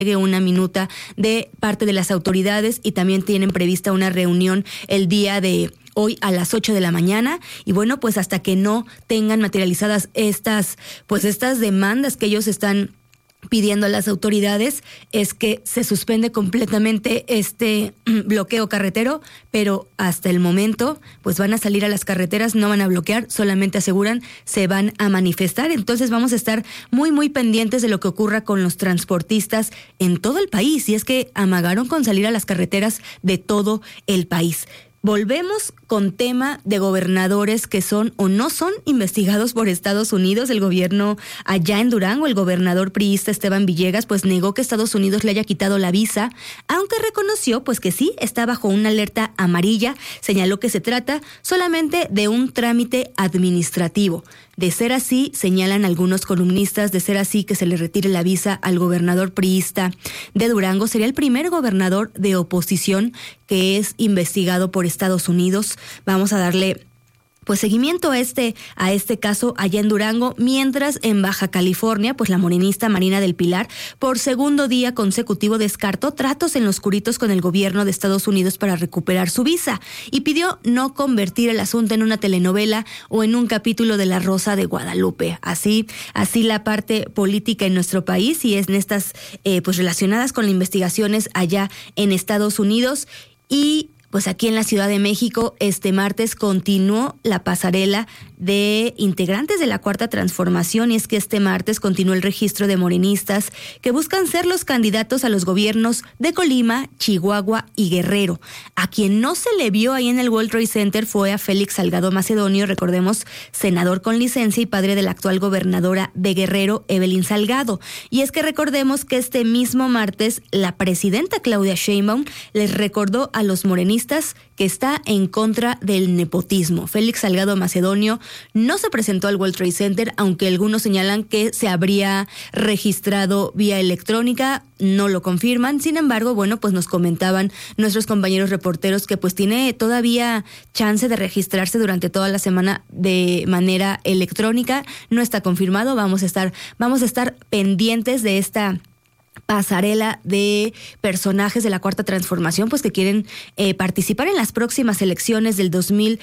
una minuta de parte de las autoridades y también tienen prevista una reunión el día de hoy a las 8 de la mañana y bueno, pues hasta que no tengan materializadas estas demandas que ellos están pidiendo a las autoridades, es que se suspende completamente este bloqueo carretero, pero hasta el momento pues van a salir a las carreteras, no van a bloquear, solamente aseguran se van a manifestar. Entonces vamos a estar muy pendientes de lo que ocurra con los transportistas en todo el país, y es que amagaron con salir a las carreteras de todo el país. Volvemos con tema de gobernadores que son o no son investigados por Estados Unidos. El gobierno allá en Durango, el gobernador priista Esteban Villegas, pues negó que Estados Unidos le haya quitado la visa, aunque reconoció pues que sí está bajo una alerta amarilla. Señaló que se trata solamente de un trámite administrativo. De ser así, señalan algunos columnistas, de ser así que se le retire la visa al gobernador priista de Durango, sería el primer gobernador de oposición que es investigado por Estados Unidos. Vamos a darle pues seguimiento a este caso allá en Durango, mientras en Baja California, pues la morenista Marina del Pilar, por segundo día consecutivo descartó tratos en los curitos con el gobierno de Estados Unidos para recuperar su visa y pidió no convertir el asunto en una telenovela o en un capítulo de La Rosa de Guadalupe. Así la parte política en nuestro país, y es en estas pues relacionadas con las investigaciones allá en Estados Unidos. Y pues aquí en la Ciudad de México, este martes continuó la pasarela de integrantes de la Cuarta Transformación, y es que este martes continuó el registro de morenistas que buscan ser los candidatos a los gobiernos de Colima, Chihuahua y Guerrero. A quien no se le vio ahí en el World Trade Center fue a Félix Salgado Macedonio, recordemos, senador con licencia y padre de la actual gobernadora de Guerrero, Evelyn Salgado. Y es que recordemos que este mismo martes la presidenta Claudia Sheinbaum les recordó a los morenistas que está en contra del nepotismo. Félix Salgado Macedonio no se presentó al World Trade Center, aunque algunos señalan que se habría registrado vía electrónica, no lo confirman. Sin embargo, bueno, pues nos comentaban nuestros compañeros reporteros que pues tiene todavía chance de registrarse durante toda la semana de manera electrónica. No está confirmado, vamos a estar pendientes de esta pasarela de personajes de la Cuarta Transformación, pues que quieren participar en las próximas elecciones del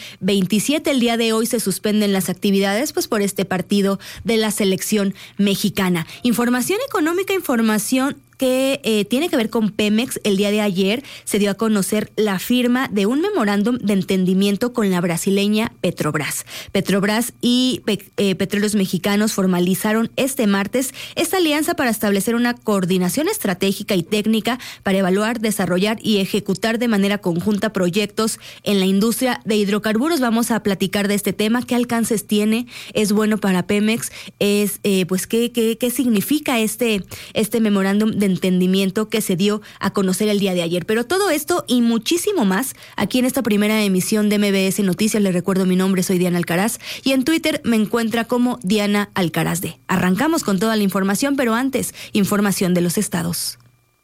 2027. El día de hoy se suspenden las actividades pues por este partido de la selección mexicana. Información económica, información que tiene que ver con Pemex. El día de ayer se dio a conocer la firma de un memorándum de entendimiento con la brasileña Petrobras. Petrobras y Petróleos Mexicanos formalizaron este martes esta alianza para establecer una coordinación estratégica y técnica para evaluar, desarrollar y ejecutar de manera conjunta proyectos en la industria de hidrocarburos. Vamos a platicar de este tema, qué alcances tiene, es bueno para Pemex, pues qué significa este memorándum de entendimiento que se dio a conocer el día de ayer. Pero todo esto y muchísimo más aquí en esta primera emisión de MBS Noticias. Les recuerdo, mi nombre, soy Diana Alcaraz, y en Twitter me encuentra como Diana Alcaraz D. Arrancamos con toda la información, pero antes, información de los estados.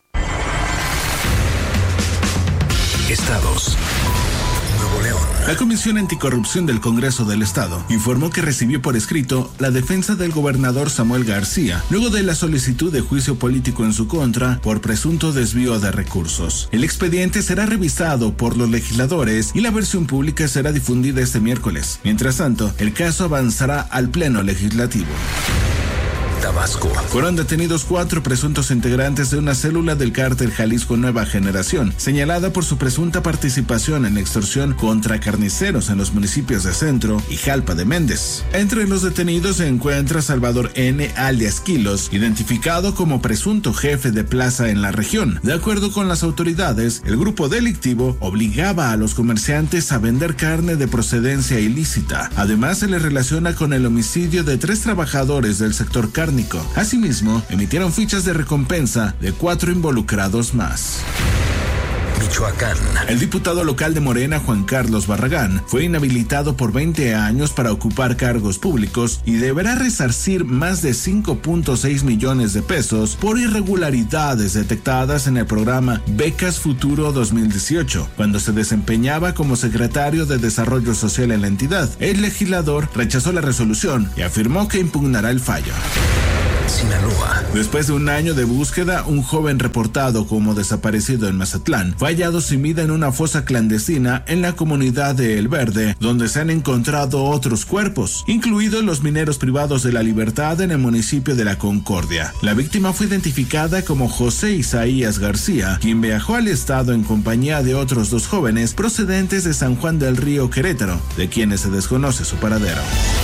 Estados. Nuevo León. La Comisión Anticorrupción del Congreso del Estado informó que recibió por escrito la defensa del gobernador Samuel García, luego de la solicitud de juicio político en su contra por presunto desvío de recursos. El expediente será revisado por los legisladores y la versión pública será difundida este miércoles. Mientras tanto, el caso avanzará al Pleno Legislativo. Tabasco. Fueron detenidos 4 presuntos integrantes de una célula del cártel Jalisco Nueva Generación, señalada por su presunta participación en extorsión contra carniceros en los municipios de Centro y Jalpa de Méndez. Entre los detenidos se encuentra Salvador N. alias Kilos, identificado como presunto jefe de plaza en la región. De acuerdo con las autoridades, el grupo delictivo obligaba a los comerciantes a vender carne de procedencia ilícita. Además, se le relaciona con el homicidio de 3 trabajadores del sector cárnico. Asimismo, emitieron fichas de recompensa de 4 involucrados más. Michoacán. El diputado local de Morena, Juan Carlos Barragán, fue inhabilitado por 20 años para ocupar cargos públicos y deberá resarcir más de 5.6 millones de pesos por irregularidades detectadas en el programa Becas Futuro 2018, cuando se desempeñaba como secretario de Desarrollo Social en la entidad. El legislador rechazó la resolución y afirmó que impugnará el fallo. Sinaloa. Después de un año de búsqueda, un joven reportado como desaparecido en Mazatlán fue hallado sin vida en una fosa clandestina en la comunidad de El Verde, donde se han encontrado otros cuerpos, incluidos los mineros privados de la libertad en el municipio de La Concordia. La víctima fue identificada como José Isaías García, quien viajó al estado en compañía de otros 2 jóvenes procedentes de San Juan del Río, Querétaro, de quienes se desconoce su paradero.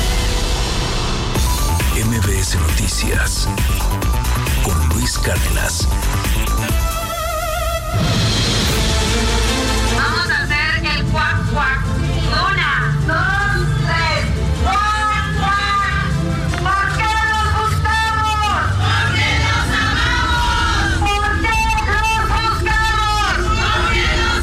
MBS Noticias con Luis Cárdenas. Vamos a hacer el cuac cuac. 1, 2, 3. ¡Cuac cuac! ¿Por qué nos gustamos? Porque nos amamos. ¿Por qué los buscamos? Porque nos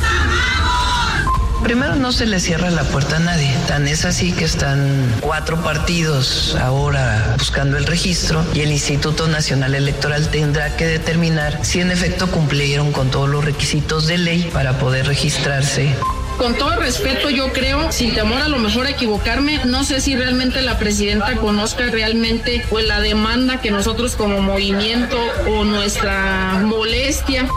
amamos. Primero, no se le cierra la puerta a nadie. Tan es así que están 4 partidos ahora buscando el registro y el Instituto Nacional Electoral tendrá que determinar si en efecto cumplieron con todos los requisitos de ley para poder registrarse. Con todo respeto, yo creo, sin temor a lo mejor a equivocarme, no sé si realmente la presidenta conozca realmente pues la demanda que nosotros como movimiento o nuestra molestia.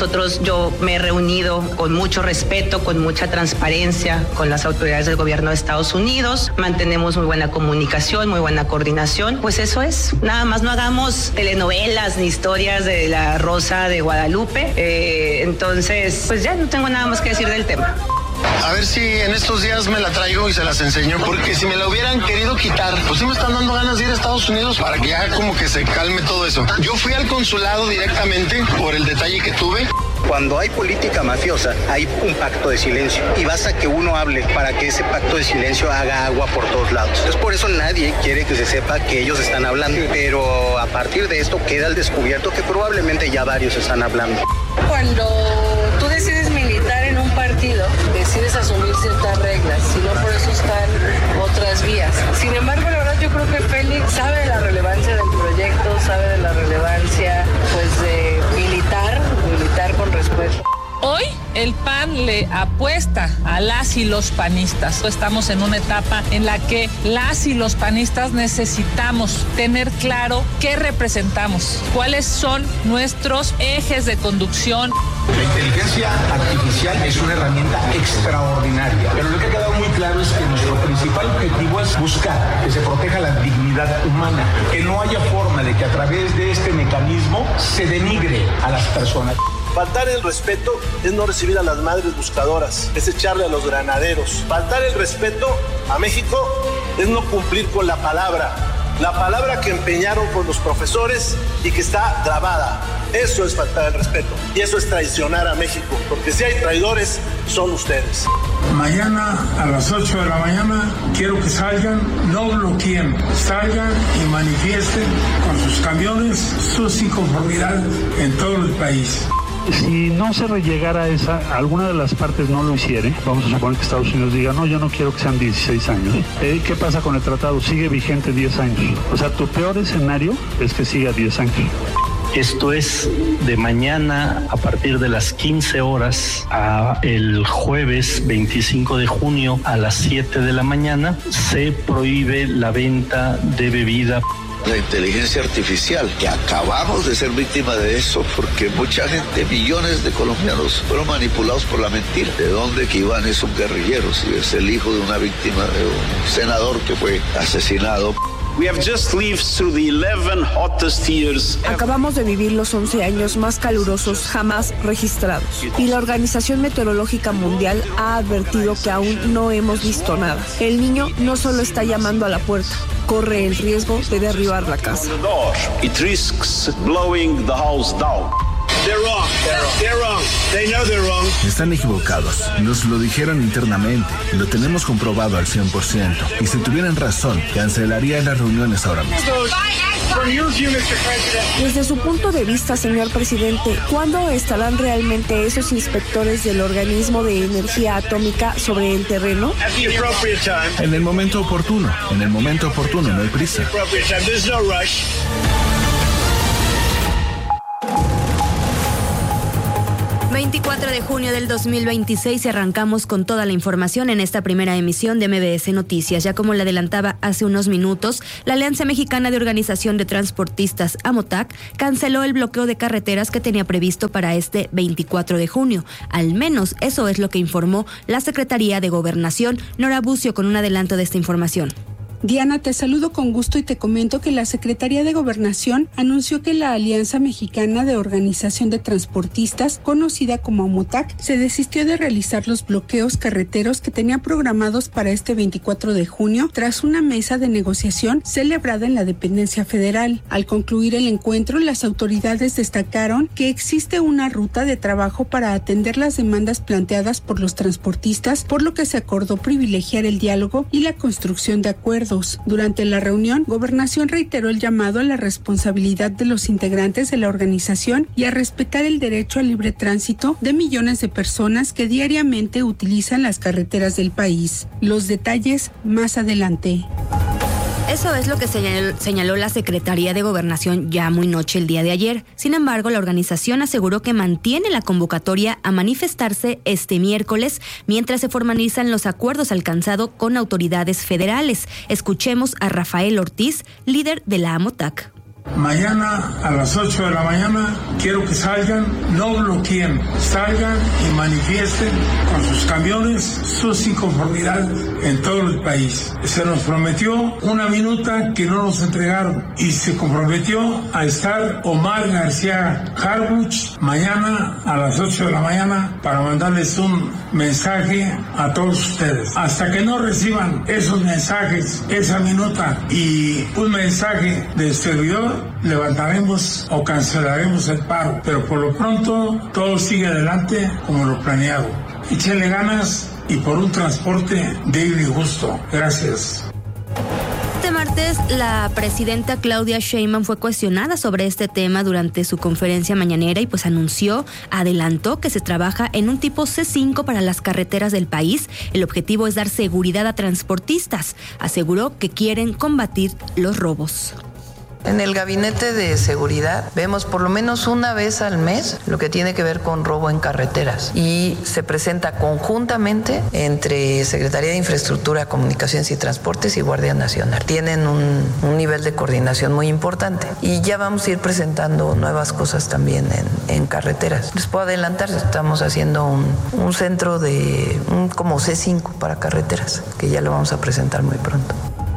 Yo me he reunido con mucho respeto, con mucha transparencia con las autoridades del gobierno de Estados Unidos. Mantenemos muy buena comunicación, muy buena coordinación. Pues eso es. Nada más no hagamos telenovelas ni historias de la Rosa de Guadalupe. Entonces, pues ya no tengo nada más que decir del tema. A ver si en estos días me la traigo y se las enseño, porque si me la hubieran querido quitar, pues sí me están dando ganas de ir a Estados Unidos para que ya como que se calme todo eso. Yo fui al consulado directamente por el detalle que tuve. Cuando hay política mafiosa, hay un pacto de silencio y basta que uno hable para que ese pacto de silencio haga agua por todos lados. Entonces por eso nadie quiere que se sepa que ellos están hablando, pero a partir de esto queda al descubierto que probablemente ya varios están hablando. Cuando tú decides militar en un partido, decides asumir ciertas reglas, si no por eso están otras vías. Sin embargo, la verdad yo creo que Félix sabe de la relevancia del proyecto, sabe de la relevancia pues de militar con respeto. Hoy el PAN le apuesta a las y los panistas. Estamos en una etapa en la que las y los panistas necesitamos tener claro qué representamos, cuáles son nuestros ejes de conducción. La inteligencia artificial es una herramienta extraordinaria, pero lo que ha quedado muy claro es que nuestro principal objetivo es buscar que se proteja la dignidad humana, que no haya forma de que a través de este mecanismo se denigre a las personas. Faltar el respeto es no recibir a las madres buscadoras, es echarle a los granaderos. Faltar el respeto a México es no cumplir con la palabra que empeñaron con los profesores y que está grabada. Eso es faltar el respeto y eso es traicionar a México, porque si hay traidores, son ustedes. Mañana a las 8 de la mañana quiero que salgan, no bloqueen, salgan y manifiesten con sus camiones sus inconformidades en todo el país. Si no se llegara a esa, alguna de las partes no lo hiciere, vamos a suponer que Estados Unidos diga, no, yo no quiero que sean 16 años. ¿Qué pasa con el tratado? Sigue vigente 10 años. O sea, tu peor escenario es que siga 10 años. Esto es de mañana a partir de las 15 horas a el jueves 25 de junio a las 7 de la mañana. Se prohíbe la venta de bebida. La inteligencia artificial, que acabamos de ser víctima de eso, porque mucha gente, millones de colombianos fueron manipulados por la mentira. ¿De dónde que Iván es un guerrillero? Si es el hijo de una víctima de un senador que fue asesinado. Acabamos de vivir los 11 años más calurosos jamás registrados y la Organización Meteorológica Mundial ha advertido que aún no hemos visto nada. El niño no solo está llamando a la puerta, corre el riesgo de derribar la casa. Están equivocados. Nos lo dijeron internamente. Lo tenemos comprobado al 100%. Y si tuvieran razón, cancelarían las reuniones ahora mismo. Desde su punto de vista, señor presidente, ¿cuándo estarán realmente esos inspectores del organismo de energía atómica sobre el terreno? En el momento oportuno. En el momento oportuno, no hay prisa. 24 de junio del 2026 y arrancamos con toda la información en esta primera emisión de MBS Noticias. Ya como le adelantaba hace unos minutos, la Alianza Mexicana de Organización de Transportistas, AMOTAC, canceló el bloqueo de carreteras que tenía previsto para este 24 de junio. Al menos eso es lo que informó la Secretaría de Gobernación. Nora Bucio con un adelanto de esta información. Diana, te saludo con gusto y te comento que la Secretaría de Gobernación anunció que la Alianza Mexicana de Organización de Transportistas, conocida como AMOTAC, se desistió de realizar los bloqueos carreteros que tenía programados para este 24 de junio tras una mesa de negociación celebrada en la dependencia federal. Al concluir el encuentro, las autoridades destacaron que existe una ruta de trabajo para atender las demandas planteadas por los transportistas, por lo que se acordó privilegiar el diálogo y la construcción de acuerdos. Durante la reunión, Gobernación reiteró el llamado a la responsabilidad de los integrantes de la organización y a respetar el derecho al libre tránsito de millones de personas que diariamente utilizan las carreteras del país. Los detalles más adelante. Eso es lo que señaló la Secretaría de Gobernación ya muy noche el día de ayer. Sin embargo, la organización aseguró que mantiene la convocatoria a manifestarse este miércoles mientras se formalizan los acuerdos alcanzados con autoridades federales. Escuchemos a Rafael Ortiz, líder de la AMOTAC. Mañana a las 8 de la mañana quiero que salgan, no bloqueen, salgan y manifiesten con sus camiones sus inconformidades en todo el país. Se nos prometió una minuta que no nos entregaron y se comprometió a estar Omar García Harfuch mañana a las 8 de la mañana para mandarles un mensaje a todos ustedes. Hasta que no reciban esos mensajes, esa minuta y un mensaje del servidor, levantaremos o cancelaremos el paro, pero por lo pronto todo sigue adelante como lo planeado. Échenle ganas y por un transporte digno y justo. Gracias. Este martes, la presidenta Claudia Sheinbaum fue cuestionada sobre este tema durante su conferencia mañanera y pues adelantó que se trabaja en un tipo C5 para las carreteras del país. El objetivo es dar seguridad a transportistas. Aseguró que quieren combatir los robos. En el gabinete de seguridad vemos por lo menos una vez al mes lo que tiene que ver con robo en carreteras y se presenta conjuntamente entre Secretaría de Infraestructura, Comunicaciones y Transportes y Guardia Nacional. Tienen un nivel de coordinación muy importante y ya vamos a ir presentando nuevas cosas también en carreteras. Les puedo adelantar, estamos haciendo un centro de como C5 para carreteras que ya lo vamos a presentar muy pronto.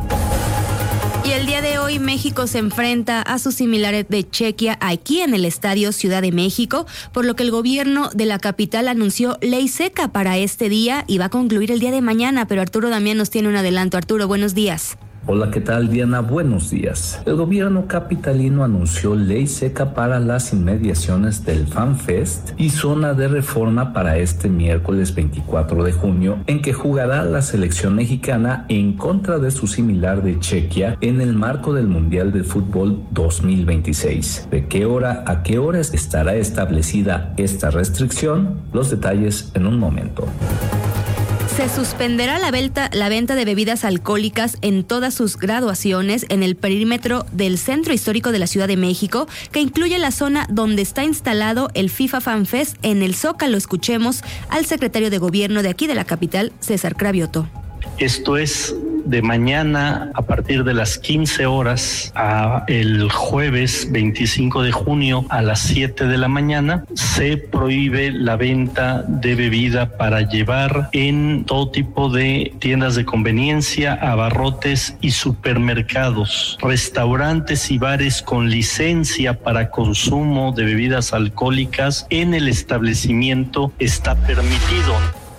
Y el día de hoy México se enfrenta a sus similares de Chequia aquí en el Estadio Ciudad de México, por lo que el gobierno de la capital anunció ley seca para este día y va a concluir el día de mañana, pero Arturo Damián nos tiene un adelanto. Arturo, buenos días. Hola, ¿qué tal, Diana? Buenos días. El gobierno capitalino anunció ley seca para las inmediaciones del FanFest y zona de reforma para este miércoles 24 de junio, en que jugará la selección mexicana en contra de su similar de Chequia en el marco del Mundial de Fútbol 2026. ¿De qué hora a qué horas estará establecida esta restricción? Los detalles en un momento. Se suspenderá la venta de bebidas alcohólicas en todas sus graduaciones en el perímetro del Centro Histórico de la Ciudad de México, que incluye la zona donde está instalado el FIFA FanFest en el Zócalo. Escuchemos al secretario de Gobierno de aquí de la capital, César Cravioto. Esto es de mañana a partir de las 15 horas a el jueves 25 de junio a las 7 de la mañana. Se prohíbe la venta de bebida para llevar en todo tipo de tiendas de conveniencia, abarrotes y supermercados. Restaurantes y bares con licencia para consumo de bebidas alcohólicas en el establecimiento está permitido.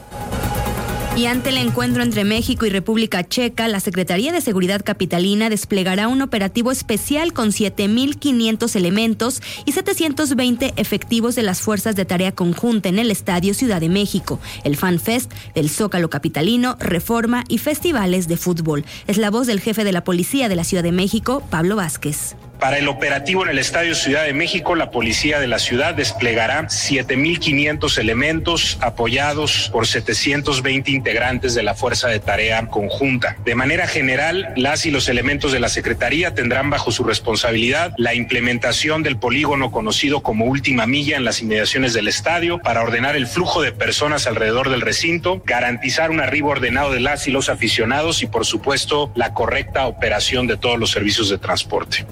Y ante el encuentro entre México y República Checa, la Secretaría de Seguridad Capitalina desplegará un operativo especial con 7,500 elementos y 720 efectivos de las Fuerzas de Tarea Conjunta en el Estadio Ciudad de México, el FanFest del Zócalo Capitalino, Reforma y festivales de fútbol. Es la voz del jefe de la Policía de la Ciudad de México, Pablo Vázquez. Para el operativo en el Estadio Ciudad de México, la Policía de la Ciudad desplegará 7,500 elementos apoyados por 720 integrantes de la Fuerza de Tarea Conjunta. De manera general, las y los elementos de la Secretaría tendrán bajo su responsabilidad la implementación del polígono conocido como Última Milla en las inmediaciones del estadio para ordenar el flujo de personas alrededor del recinto, garantizar un arribo ordenado de las y los aficionados y, por supuesto, la correcta operación de todos los servicios de transporte.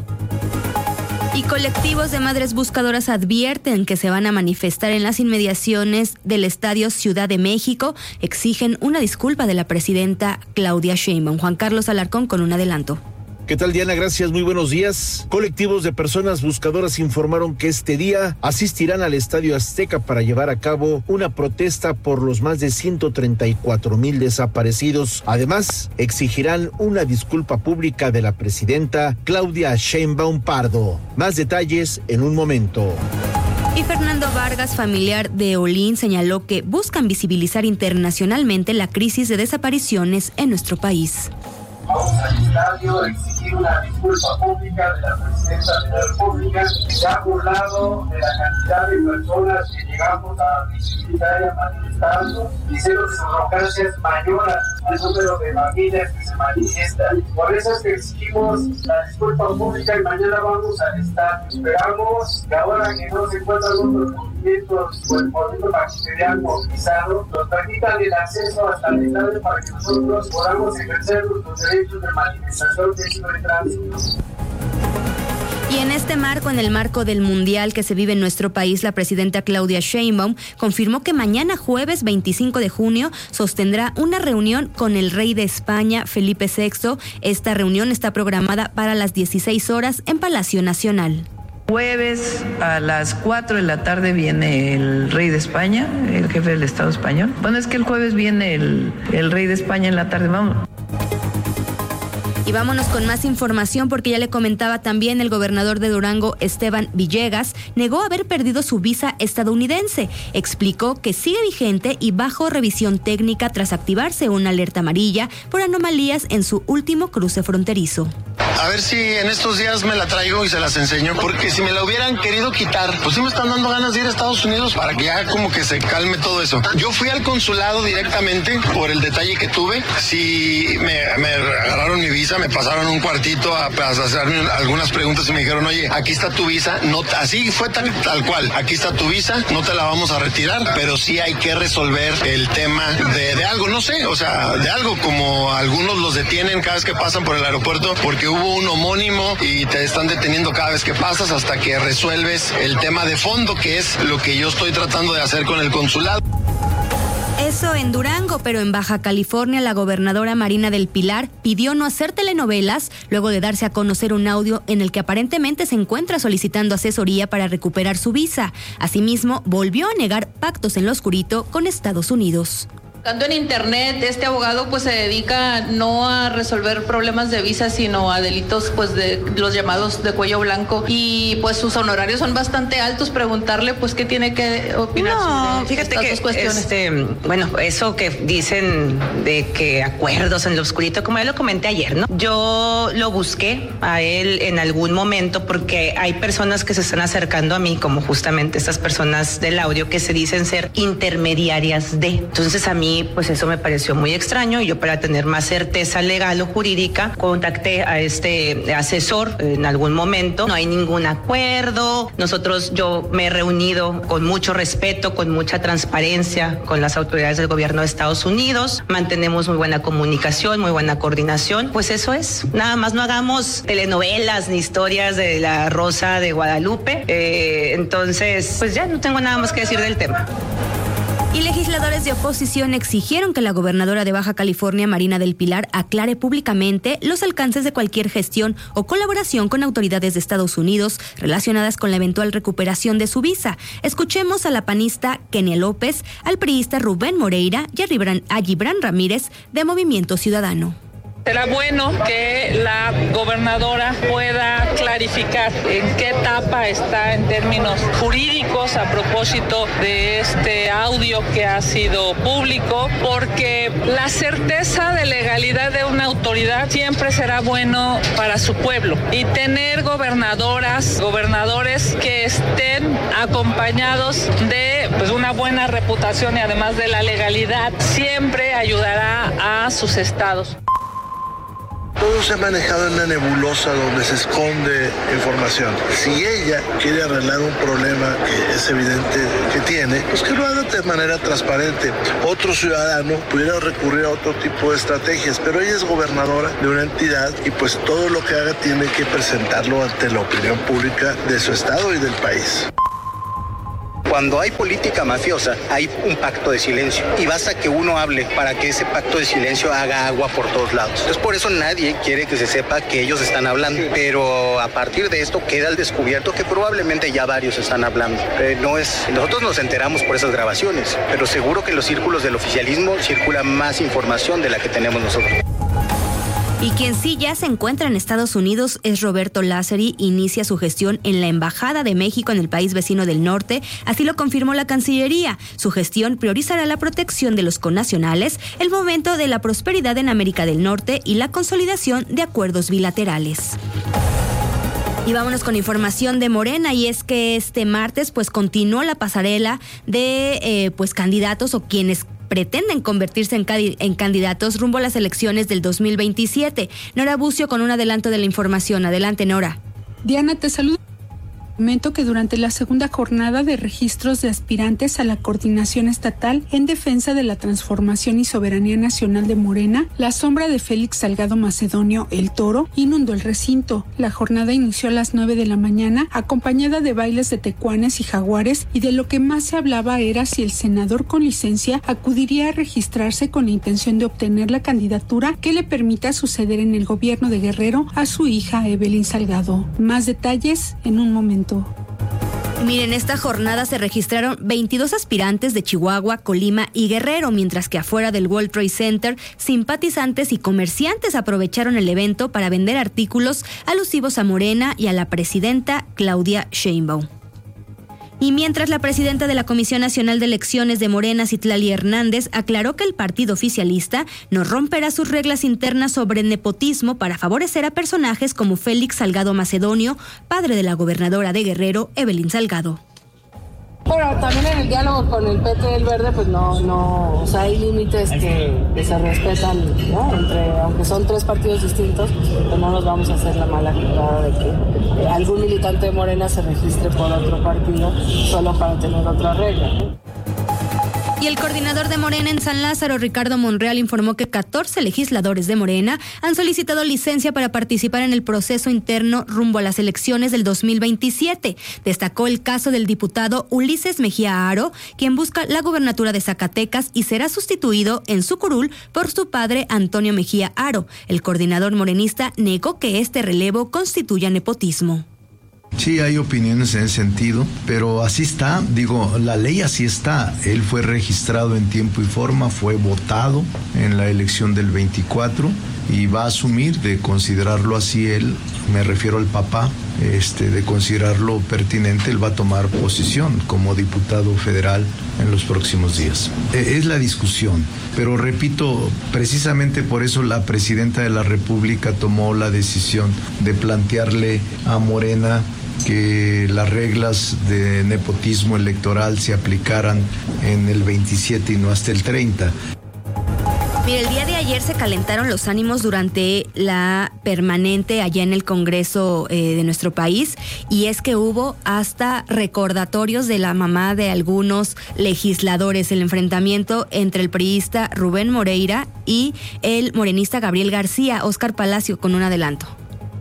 Y colectivos de madres buscadoras advierten que se van a manifestar en las inmediaciones del Estadio Ciudad de México. Exigen una disculpa de la presidenta Claudia Sheinbaum. Juan Carlos Alarcón con un adelanto. ¿Qué tal, Diana? Gracias, muy buenos días. Colectivos de personas buscadoras informaron que este día asistirán al Estadio Azteca para llevar a cabo una protesta por los más de 134,000 desaparecidos. Además, exigirán una disculpa pública de la presidenta Claudia Sheinbaum Pardo. Más detalles en un momento. Y Fernando Vargas, familiar de Olin, señaló que buscan visibilizar internacionalmente la crisis de desapariciones en nuestro país. Vamos al estadio a exigir una disculpa pública de la presidenta de la República, que se ha burlado de la cantidad de personas que llegamos a visitar y a manifestarnos, diciendo que su arrogancia es mayor al número de familias que se manifiestan. Por eso es que exigimos la disculpa pública y mañana vamos al estadio. Esperamos que ahora que no se encuentran otros movimientos o el movimiento magisterial movilizado, nos permitan el acceso hasta el estadio para que nosotros podamos ejercer nuestros derechos de manifestación de libre tránsito. Y en este marco, en el marco del Mundial que se vive en nuestro país, la presidenta Claudia Sheinbaum confirmó que mañana jueves 25 de junio sostendrá una reunión con el rey de España, Felipe VI. Esta reunión está programada para las 16 horas en Palacio Nacional. Jueves a las 4 de la tarde viene el rey de España, el jefe del Estado español. Bueno, es que el jueves viene el rey de España en la tarde, vamos. Y vámonos con más información porque ya le comentaba también el gobernador de Durango, Esteban Villegas, negó haber perdido su visa estadounidense. Explicó que sigue vigente y bajo revisión técnica tras activarse una alerta amarilla por anomalías en su último cruce fronterizo. A ver si en estos días me la traigo y se las enseño, porque si me la hubieran querido quitar, pues sí me están dando ganas de ir a Estados Unidos para que ya como que se calme todo eso. Yo fui al consulado directamente por el detalle que tuve. Sí, me agarraron mi visa, me pasaron un cuartito a hacerme algunas preguntas y me dijeron, oye, aquí está tu visa, no, así fue tal cual, aquí está tu visa, no te la vamos a retirar, pero sí hay que resolver el tema de algo, no sé, o sea, de algo como algunos los detienen cada vez que pasan por el aeropuerto porque hubo un homónimo y te están deteniendo cada vez que pasas hasta que resuelves el tema de fondo, que es lo que yo estoy tratando de hacer con el consulado. Eso en Durango, pero en Baja California la gobernadora Marina del Pilar pidió no hacer telenovelas luego de darse a conocer un audio en el que aparentemente se encuentra solicitando asesoría para recuperar su visa. Asimismo, volvió a negar pactos en lo oscurito con Estados Unidos. Buscando en internet, este abogado pues se dedica no a resolver problemas de visa, sino a delitos pues de los llamados de cuello blanco, y pues sus honorarios son bastante altos. Preguntarle pues qué tiene que opinar sobre estas dos cuestiones. Bueno, eso que dicen de que acuerdos en lo oscurito, como ya lo comenté ayer, ¿no? Yo lo busqué a él en algún momento porque hay personas que se están acercando a mí, como justamente estas personas del audio que se dicen ser intermediarias de. Entonces a mí pues eso me pareció muy extraño y yo, para tener más certeza legal o jurídica, contacté a este asesor en algún momento. No hay ningún acuerdo. Yo me he reunido con mucho respeto, con mucha transparencia con las autoridades del gobierno de Estados Unidos. Mantenemos muy buena comunicación, muy buena coordinación. Pues eso es. Nada más no hagamos telenovelas ni historias de la Rosa de Guadalupe. Entonces, pues ya no tengo nada más que decir del tema. Y legisladores de oposición exigieron que la gobernadora de Baja California, Marina del Pilar, aclare públicamente los alcances de cualquier gestión o colaboración con autoridades de Estados Unidos relacionadas con la eventual recuperación de su visa. Escuchemos a la panista Kenia López, al priista Rubén Moreira y a Gibran Ramírez de Movimiento Ciudadano. Será bueno que la gobernadora pueda clarificar en qué etapa está en términos jurídicos a propósito de este audio que ha sido público, porque la certeza de legalidad de una autoridad siempre será bueno para su pueblo, y tener gobernadores que estén acompañados de una buena reputación y además de la legalidad siempre ayudará a sus estados. Todo se ha manejado en una nebulosa donde se esconde información. Si ella quiere arreglar un problema que es evidente que tiene, pues que lo haga de manera transparente. Otro ciudadano pudiera recurrir a otro tipo de estrategias, pero ella es gobernadora de una entidad y pues todo lo que haga tiene que presentarlo ante la opinión pública de su estado y del país. Cuando hay política mafiosa, hay un pacto de silencio y basta que uno hable para que ese pacto de silencio haga agua por todos lados. Entonces, por eso nadie quiere que se sepa que ellos están hablando, pero a partir de esto queda al descubierto que probablemente ya varios están hablando. Nosotros nos enteramos por esas grabaciones, pero seguro que en los círculos del oficialismo circula más información de la que tenemos nosotros. Y quien sí ya se encuentra en Estados Unidos es Roberto Lázari. Inicia su gestión en la Embajada de México en el país vecino del norte. Así lo confirmó la Cancillería. Su gestión priorizará la protección de los connacionales, el fomento de la prosperidad en América del Norte y la consolidación de acuerdos bilaterales. Y vámonos con información de Morena, y es que este martes continuó la pasarela de candidatos o quienes pretenden convertirse en candidatos rumbo a las elecciones del 2027. Nora Bucio con un adelanto de la información. Adelante, Nora. Diana, te saludo. Comento que durante la segunda jornada de registros de aspirantes a la coordinación estatal en defensa de la transformación y soberanía nacional de Morena, la sombra de Félix Salgado Macedonio, el Toro, inundó el recinto. La jornada inició a las 9 de la mañana, acompañada de bailes de tecuanes y jaguares, y de lo que más se hablaba era si el senador con licencia acudiría a registrarse con la intención de obtener la candidatura que le permita suceder en el gobierno de Guerrero a su hija Evelyn Salgado. Más detalles en un momento. Miren, esta jornada se registraron 22 aspirantes de Chihuahua, Colima y Guerrero, mientras que afuera del World Trade Center, simpatizantes y comerciantes aprovecharon el evento para vender artículos alusivos a Morena y a la presidenta Claudia Sheinbaum. Y mientras la presidenta de la Comisión Nacional de Elecciones de Morena, Citlali Hernández, aclaró que el partido oficialista no romperá sus reglas internas sobre nepotismo para favorecer a personajes como Félix Salgado Macedonio, padre de la gobernadora de Guerrero, Evelyn Salgado. Bueno, también en el diálogo con el PT del Verde, pues no, o sea, hay límites que se respetan, ¿no? Aunque son tres partidos distintos, pues no nos vamos a hacer la mala jugada de que algún militante de Morena se registre por otro partido solo para tener otra regla, ¿no? Y el coordinador de Morena en San Lázaro, Ricardo Monreal, informó que 14 legisladores de Morena han solicitado licencia para participar en el proceso interno rumbo a las elecciones del 2027. Destacó el caso del diputado Ulises Mejía Aro, quien busca la gubernatura de Zacatecas y será sustituido en su curul por su padre Antonio Mejía Aro. El coordinador morenista negó que este relevo constituya nepotismo. Sí, hay opiniones en ese sentido, pero así está, la ley así está. Él fue registrado en tiempo y forma, fue votado en la elección del 24 y va a asumir de considerarlo así él, me refiero al papá, de considerarlo pertinente, él va a tomar posición como diputado federal en los próximos días. Es la discusión, pero repito, precisamente por eso la presidenta de la República tomó la decisión de plantearle a Morena que las reglas de nepotismo electoral se aplicaran en el 27 y no hasta el 30. Mire, el día de ayer se calentaron los ánimos durante la permanente allá en el Congreso de nuestro país, y es que hubo hasta recordatorios de la mamá de algunos legisladores, el enfrentamiento entre el priista Rubén Moreira y el morenista Gabriel García. Óscar Palacio con un adelanto.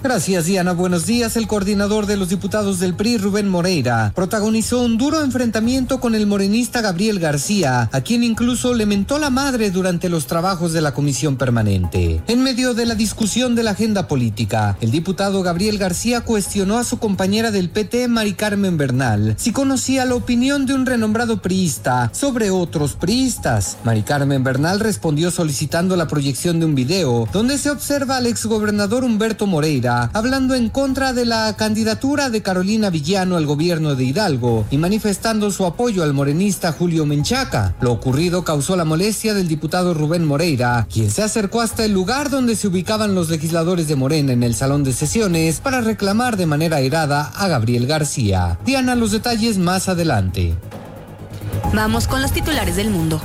Gracias, Diana. Buenos días. El coordinador de los diputados del PRI, Rubén Moreira, protagonizó un duro enfrentamiento con el morenista Gabriel García, a quien incluso le mentó la madre durante los trabajos de la comisión permanente. En medio de la discusión de la agenda política, el diputado Gabriel García cuestionó a su compañera del PT, Mari Carmen Bernal, si conocía la opinión de un renombrado priista sobre otros priistas. Mari Carmen Bernal respondió solicitando la proyección de un video donde se observa al exgobernador Humberto Moreira hablando en contra de la candidatura de Carolina Villano al gobierno de Hidalgo y manifestando su apoyo al morenista Julio Menchaca. Lo ocurrido causó la molestia del diputado Rubén Moreira, quien se acercó hasta el lugar donde se ubicaban los legisladores de Morena en el salón de sesiones para reclamar de manera airada a Gabriel García. Diana, los detalles más adelante. Vamos con los titulares del mundo.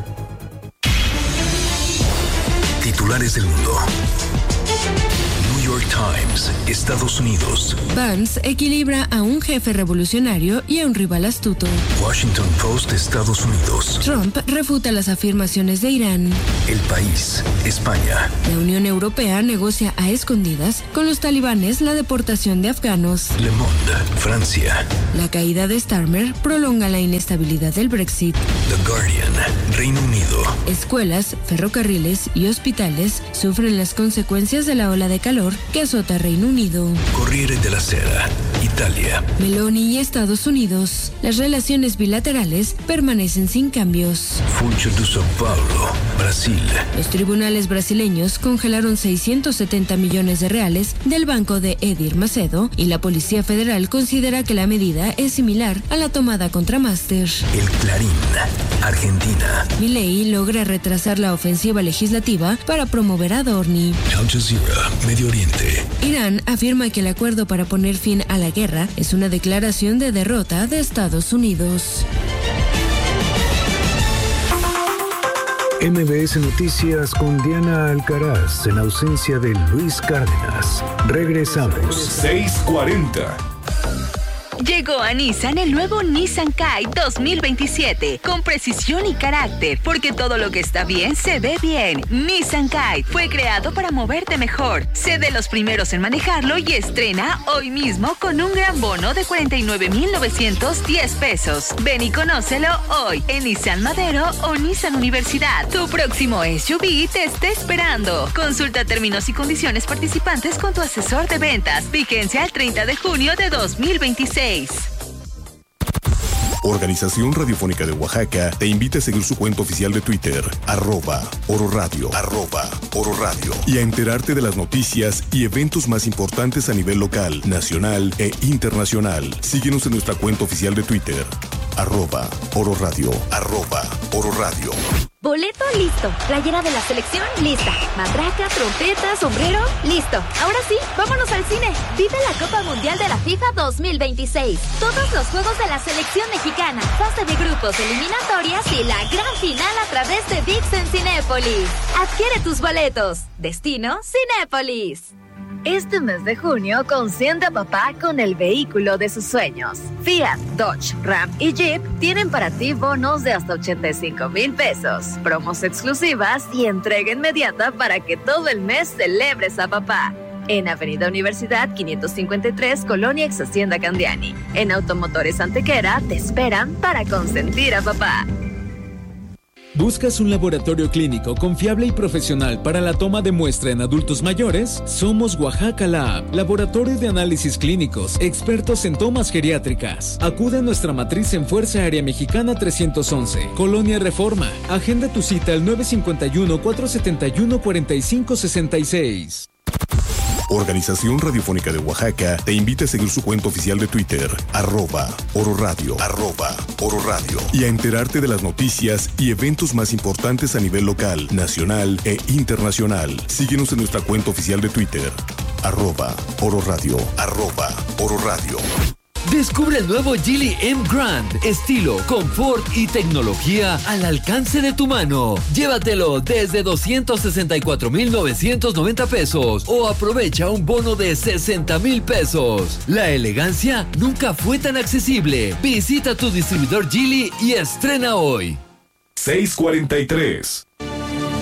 Titulares del mundo. New York Times, Estados Unidos. Vance equilibra a un jefe revolucionario y a un rival astuto. Washington Post, Estados Unidos. Trump refuta las afirmaciones de Irán. El País, España. La Unión Europea negocia a escondidas con los talibanes la deportación de afganos. Le Monde, Francia. La caída de Starmer prolonga la inestabilidad del Brexit. The Guardian, Reino Unido. Escuelas, ferrocarriles y hospitales sufren las consecuencias de la ola de calor que azota Reino Unido. Corriere della Sera, Italia. Meloni y Estados Unidos. Las relaciones bilaterales permanecen sin cambios. Funcho de São Paulo, Brasil. Los tribunales brasileños congelaron 670 millones de reales del banco de Edir Macedo y la Policía Federal considera que la medida es similar a la tomada contra Master. El Clarín, Argentina. Milei logra retrasar la ofensiva legislativa para promover a Dorni. Al Jazeera, Medio Oriente. Irán afirma que el acuerdo para poner fin a la guerra es una declaración de derrota de Estados Unidos. MBS Noticias con Diana Alcaraz en ausencia de Luis Cárdenas. Regresamos. 6:40. Llegó a Nissan el nuevo Nissan Kite 2027, con precisión y carácter, porque todo lo que está bien se ve bien. Nissan Kite fue creado para moverte mejor. Sé de los primeros en manejarlo y estrena hoy mismo con un gran bono de 49,910 pesos. Ven y conócelo hoy en Nissan Madero o Nissan Universidad. Tu próximo SUV te está esperando. Consulta términos y condiciones participantes con tu asesor de ventas. Vigencia el 30 de junio de 2026. Organización Radiofónica de Oaxaca te invita a seguir su cuenta oficial de Twitter, @Oro-Radio, @Oro-Radio, y a enterarte de las noticias y eventos más importantes a nivel local, nacional e internacional. Síguenos en nuestra cuenta oficial de Twitter, @Oro-Radio, @Oro-Radio. Boleto listo, playera de la selección lista, matraca, trompeta, sombrero, listo. Ahora sí, vámonos al cine. Vive la Copa Mundial de la FIFA 2026. Todos los juegos de la selección mexicana, fase de grupos, eliminatorias y la gran final a través de ViX en Cinépolis. Adquiere tus boletos. Destino Cinépolis. Este mes de junio consiente a papá con el vehículo de sus sueños. Fiat, Dodge, Ram y Jeep tienen para ti bonos de hasta 85,000 pesos, promos exclusivas y entrega inmediata para que todo el mes celebres a papá. En Avenida Universidad 553, Colonia Ex Hacienda Candiani. En Automotores Antequera te esperan para consentir a papá. ¿Buscas un laboratorio clínico confiable y profesional para la toma de muestra en adultos mayores? Somos Oaxaca Lab, laboratorio de análisis clínicos, expertos en tomas geriátricas. Acude a nuestra matriz en Fuerza Aérea Mexicana 311, Colonia Reforma. Agenda tu cita al 951-471-4566. Organización Radiofónica de Oaxaca te invita a seguir su cuenta oficial de Twitter, @Oro-Radio, @Oro-Radio, y a enterarte de las noticias y eventos más importantes a nivel local, nacional e internacional. Síguenos en nuestra cuenta oficial de Twitter, @Oro-Radio, @Oro-Radio. Descubre el nuevo Geely M Grand, estilo, confort y tecnología al alcance de tu mano. Llévatelo desde 264,990 pesos o aprovecha un bono de 60,000 pesos. La elegancia nunca fue tan accesible. Visita tu distribuidor Geely y estrena hoy. 6:43.